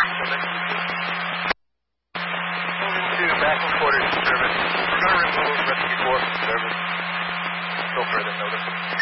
Moving to back and quarters service. We're going to remove Rescue 4 from service. Go further notice.